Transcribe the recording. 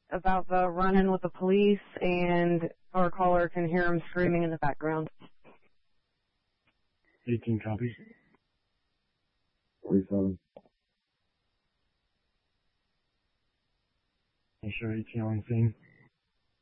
about the run-in with the police, and our caller can hear him screaming in the background. 18 copies. 47. Make sure 18 on scene.